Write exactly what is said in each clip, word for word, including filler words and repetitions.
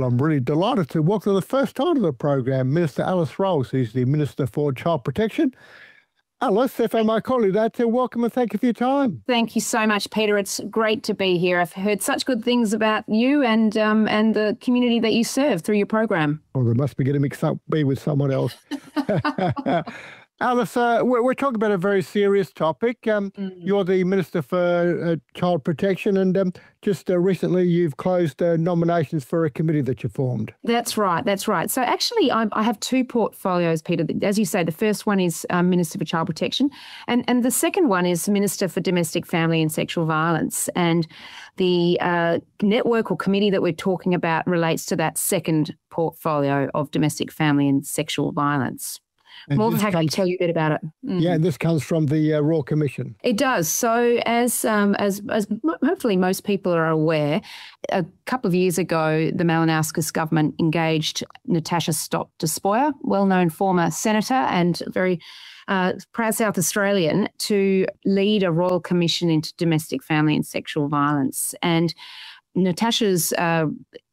I'm really delighted to welcome the first time to the program Minister Alice Rolls, who's the Minister for Child Protection. Alice, if I might call you that, welcome and thank you for your time. Thank you so much, Peter. It's great to be here. I've heard such good things about you and um, and the community that you serve through your program. Oh, they must be getting mixed up me with someone else. Alice, uh, we're, we're talking about a very serious topic. Um, mm. You're the Minister for uh, Child Protection, and um, just uh, recently you've closed uh, nominations for a committee that you formed. That's right, that's right. So actually I, I have two portfolios, Peter. As you say, the first one is um, Minister for Child Protection, and, and the second one is Minister for Domestic, Family and Sexual Violence. And the uh, network or committee that we're talking about relates to that second portfolio of domestic, family and sexual violence. And more than happy to tell you a bit about it. Mm. Yeah, and this comes from the uh, Royal Commission. It does. So as, um, as as hopefully most people are aware, a couple of years ago, the Malinowskis government engaged Natasha Stott-Despoja, well-known former senator and very uh, proud South Australian, to lead a Royal Commission into domestic, family and sexual violence. And Natasha's uh,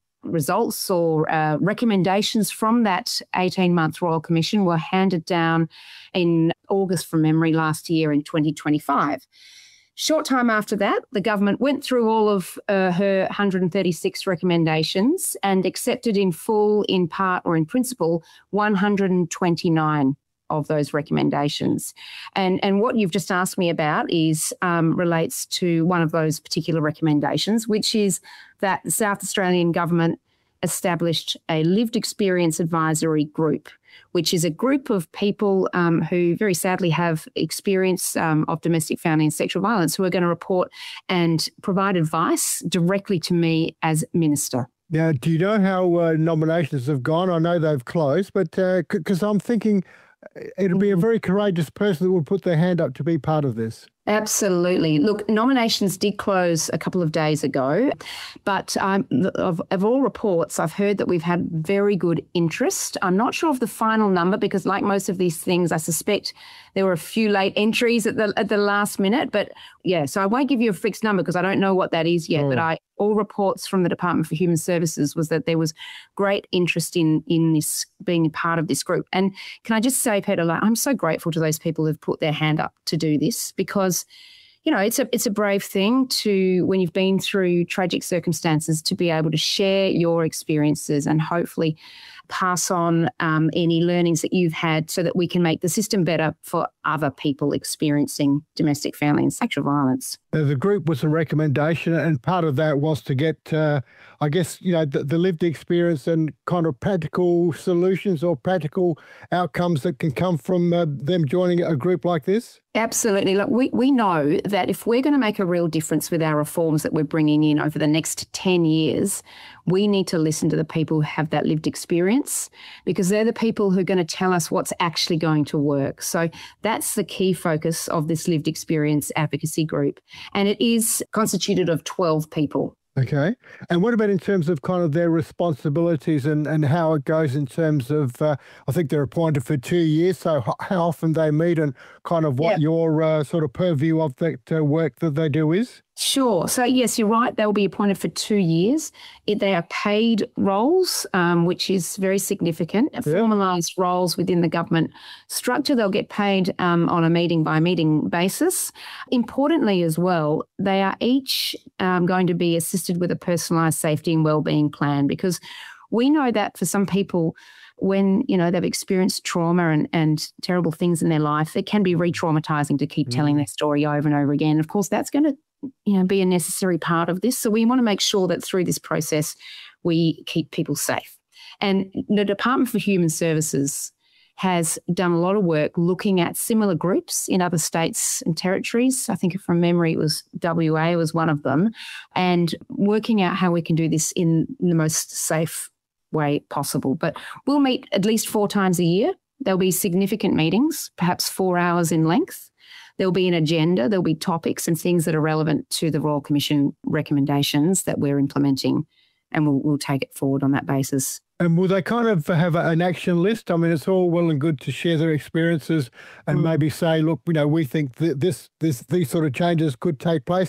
results or uh, recommendations from that eighteen-month Royal Commission were handed down in August from memory last year in twenty twenty-five. Short time after that, the government went through all of uh, her one hundred thirty-six recommendations and accepted in full, in part or in principle, one hundred twenty-nine of those recommendations. And, and what you've just asked me about is um, relates to one of those particular recommendations, which is that the South Australian government established a lived experience advisory group, which is a group of people um, who very sadly have experience um, of domestic, family and sexual violence, who are going to report and provide advice directly to me as Minister. Now, do you know how uh, nominations have gone? I know they've closed, but because uh, I'm thinking it'll be a very courageous person that will put their hand up to be part of this. Absolutely. Look, nominations did close a couple of days ago, but um, of, of all reports, I've heard that we've had very good interest. I'm not sure of the final number because, like most of these things, I suspect there were a few late entries at the at the last minute. But yeah, so I won't give you a fixed number because I don't know what that is yet. Oh. But I all reports from the Department for Human Services was that there was great interest in in this being part of this group. And can I just say, Peter, like, I'm so grateful to those people who've put their hand up to do this because, you know, it's a it's a brave thing to, when you've been through tragic circumstances, to be able to share your experiences and hopefully pass on um, any learnings that you've had so that we can make the system better for other people experiencing domestic, family and sexual violence. The group was a recommendation, and part of that was to get, uh, I guess, you know, the, the lived experience and kind of practical solutions or practical outcomes that can come from uh, them joining a group like this. Absolutely. Look, we, we know that if we're going to make a real difference with our reforms that we're bringing in over the next ten years, we need to listen to the people who have that lived experience because they're the people who are going to tell us what's actually going to work. So that's the key focus of this lived experience advocacy group. And it is constituted of twelve people. Okay. And what about in terms of kind of their responsibilities and, and how it goes in terms of, uh, I think they're appointed for two years, so how often they meet and kind of what yep. your uh, sort of purview of that uh, work that they do is? Sure. So, yes, you're right. They'll be appointed for two years. It, they are paid roles, um, which is very significant, yeah. formalised roles within the government structure. They'll get paid um, on a meeting-by-meeting basis. Importantly as well, they are each um, going to be assisted with a personalised safety and wellbeing plan because we know that for some people, when, you know, they've experienced trauma and, and terrible things in their life, it can be re-traumatising to keep mm. telling their story over and over again. Of course, that's going to you know, be a necessary part of this. So we want to make sure that through this process, we keep people safe. And the Department for Human Services has done a lot of work looking at similar groups in other states and territories. I think from memory, it was W A was one of them, and working out how we can do this in the most safe way possible. But we'll meet at least four times a year. There'll be significant meetings, perhaps four hours in length. There'll be an agenda, there'll be topics and things that are relevant to the Royal Commission recommendations that we're implementing, and we'll, we'll take it forward on that basis. And will they kind of have an action list? I mean, it's all well and good to share their experiences and mm. maybe say, look, you know, we think that this, this, these sort of changes could take place.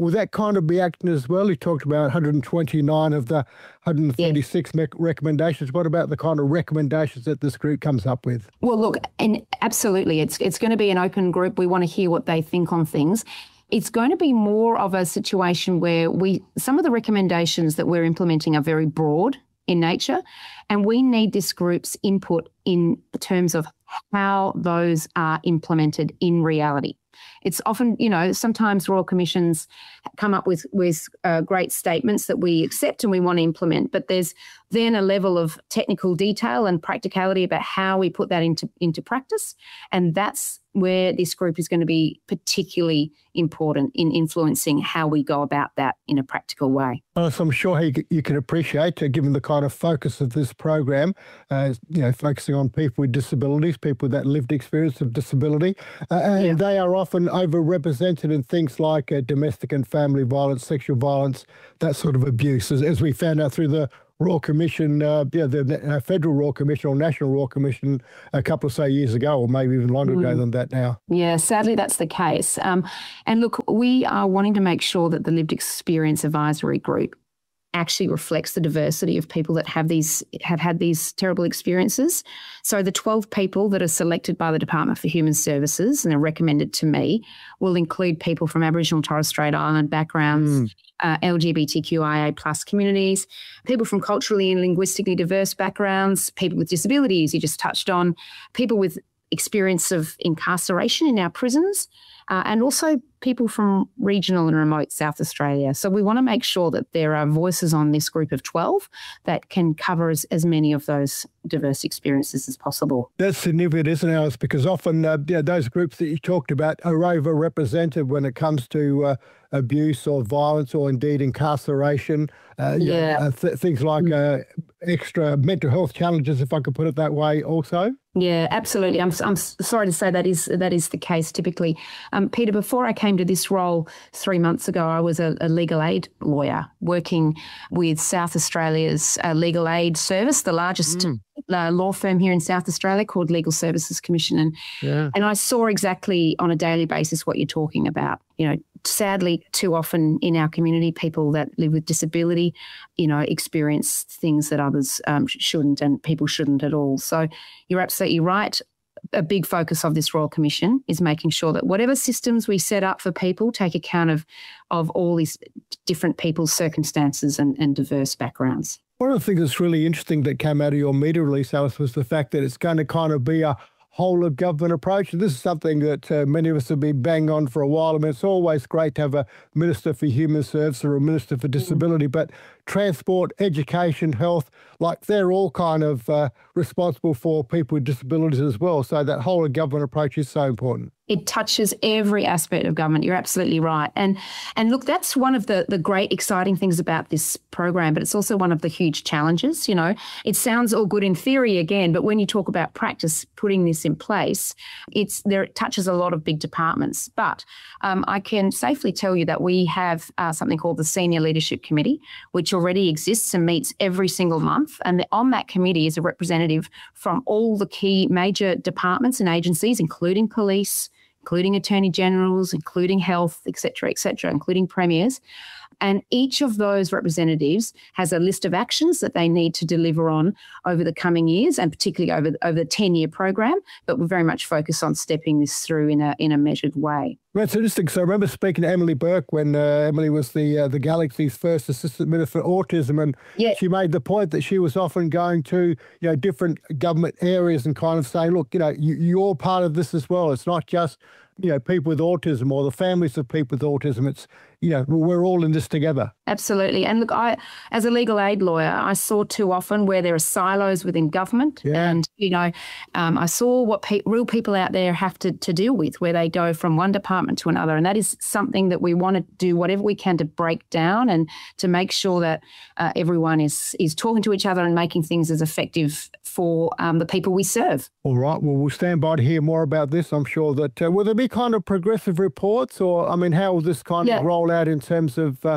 will that kind of be acting as well? You talked about one hundred twenty-nine of the one hundred thirty-six yeah. recommendations. What about the kind of recommendations that this group comes up with? Well, look, and absolutely, it's it's going to be an open group. We want to hear what they think on things. It's going to be more of a situation where we some of the recommendations that we're implementing are very broad in nature, and we need this group's input in terms of how those are implemented in reality. It's often, you know, sometimes Royal Commissions come up with, with uh, great statements that we accept and we want to implement, but there's then a level of technical detail and practicality about how we put that into, into practice. And that's where this group is going to be particularly important in influencing how we go about that in a practical way. Well, so I'm sure you, you can appreciate, uh, given the kind of focus of this program, uh, you know, focusing on people with disabilities, people with that lived experience of disability, uh, and yeah. they are often overrepresented in things like uh, domestic and family violence, sexual violence, that sort of abuse, as, as we found out through the Royal Commission, uh, yeah, the uh, Federal Royal Commission or National Royal Commission a couple of, say, years ago, or maybe even longer mm. ago than that now. Yeah, sadly, that's the case. Um, and look, we are wanting to make sure that the Lived Experience Advisory Group actually reflects the diversity of people that have these have had these terrible experiences. So the twelve people that are selected by the Department for Human Services and are recommended to me will include people from Aboriginal and Torres Strait Island backgrounds, mm. uh, L G B T Q I A plus communities, people from culturally and linguistically diverse backgrounds, people with disabilities you just touched on, people with experience of incarceration in our prisons, uh, and also people from regional and remote South Australia. So we want to make sure that there are voices on this group of twelve that can cover as, as many of those diverse experiences as possible. That's significant, isn't it, Alice? Because often uh, yeah, those groups that you talked about are overrepresented when it comes to uh, abuse or violence or indeed incarceration. Uh, yeah. Uh, th- things like uh, extra mental health challenges, if I could put it that way also. Yeah, absolutely. I'm I'm sorry to say that is that is the case typically. Um, Peter, before I came to this role three months ago, I was a, a legal aid lawyer working with South Australia's uh, legal aid service, the largest mm. uh, law firm here in South Australia called Legal Services Commission. And, yeah. and I saw exactly on a daily basis what you're talking about. You know, sadly, too often in our community, people that live with disability, you know, experience things that others um, shouldn't and people shouldn't at all. So you're absolutely right. A big focus of this Royal Commission is making sure that whatever systems we set up for people take account of, of all these different people's circumstances and, and diverse backgrounds. One of the things that's really interesting that came out of your media release, Alice, was the fact that it's going to kind of be a whole of government approach. And this is something that uh, many of us have been banging on for a while. I mean, it's always great to have a Minister for Human Services or a Minister for Disability, mm. but transport, education, health, like they're all kind of uh, responsible for people with disabilities as well. So that whole of government approach is so important. It touches every aspect of government. You're absolutely right. And and look, that's one of the, the great exciting things about this program, but it's also one of the huge challenges. You know, it sounds all good in theory again, but when you talk about practice, putting this in place, it's there it touches a lot of big departments. But um, I can safely tell you that we have uh, something called the Senior Leadership Committee, which already exists and meets every single month. And on that committee is a representative from all the key major departments and agencies, including police, including attorney generals, including health, et cetera, et cetera, including premiers. And each of those representatives has a list of actions that they need to deliver on over the coming years, and particularly over, over the ten-year program. But we're very much focused on stepping this through in a in a measured way. Well, it's interesting. So I remember speaking to Emily Burke when uh, Emily was the uh, the Galaxy's first Assistant Minister for Autism, and yeah. she made the point that she was often going to you know different government areas and kind of saying, look, you know, you, you're part of this as well. It's not just you know people with autism or the families of people with autism. It's you know we're all in this together. Absolutely. And look, I as a legal aid lawyer, I saw too often where there are silos within government, yeah. and you know, um, I saw what pe- real people out there have to to deal with, where they go from one department to another, and that is something that we want to do whatever we can to break down and to make sure that uh, everyone is is talking to each other and making things as effective for um, the people we serve. All right. Well, we'll stand by to hear more about this. I'm sure that uh, will there be kind of progressive reports, or I mean, how will this kind yeah. of roll out in terms of uh,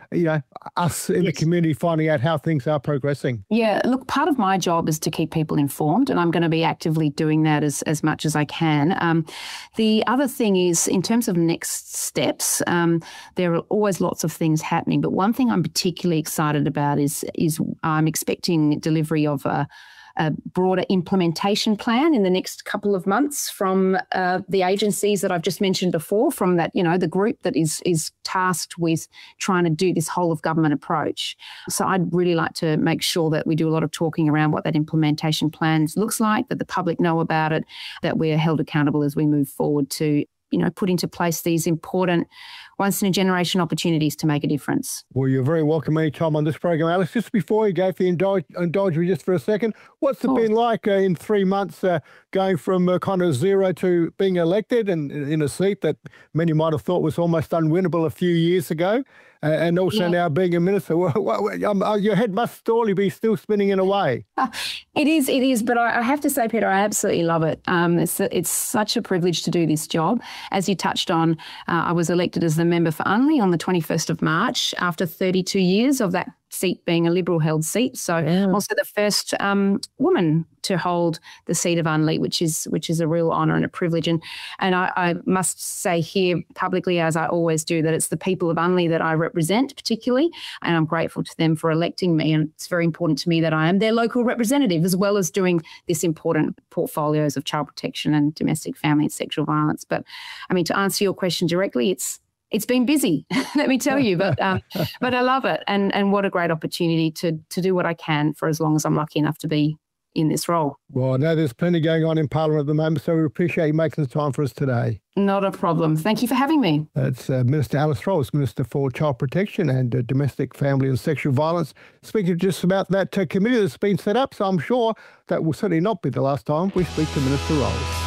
you know, us in yes. the community finding out how things are progressing? Yeah, look, part of my job is to keep people informed, and I'm going to be actively doing that as, as much as I can. Um, the other thing is, in terms of next steps, um, there are always lots of things happening, but one thing I'm particularly excited about is, is I'm expecting delivery of a a broader implementation plan in the next couple of months from uh, the agencies that I've just mentioned before, from that, you know, the group that is is tasked with trying to do this whole of government approach. So I'd really like to make sure that we do a lot of talking around what that implementation plan looks like, that the public know about it, that we're held accountable as we move forward to, you know, put into place these important once-in-a-generation opportunities to make a difference. Well, you're very welcome anytime on this program, Alice. Just before you go, if you indulge, indulge me just for a second, what's it been like uh, in three months uh, going from uh, kind of zero to being elected and in a seat that many might have thought was almost unwinnable a few years ago, uh, and also yeah. now being a minister? Well, well, um, uh, your head must surely be still spinning in a way. Uh, it is, it is. But I, I have to say, Peter, I absolutely love it. Um, it's, it's such a privilege to do this job. As you touched on, uh, I was elected as the member for Unley on the twenty-first of March after thirty-two years of that seat being a Liberal-held seat. So yeah. I'm also the first um, woman to hold the seat of Unley, which is which is a real honour and a privilege. And and I, I must say here publicly, as I always do, that it's the people of Unley that I represent particularly, and I'm grateful to them for electing me. And it's very important to me that I am their local representative, as well as doing this important portfolios of child protection and domestic, family and sexual violence. But I mean, to answer your question directly, it's It's been busy, let me tell you, but um, but I love it, and and what a great opportunity to to do what I can for as long as I'm lucky enough to be in this role. Well, I know there's plenty going on in Parliament at the moment, so we appreciate you making the time for us today. Not a problem. Thank you for having me. That's uh, Minister Alice Rolls, Minister for Child Protection and uh, Domestic, Family and Sexual Violence, speaking just about that uh, committee that's been set up, so I'm sure that will certainly not be the last time we speak to Minister Rolls.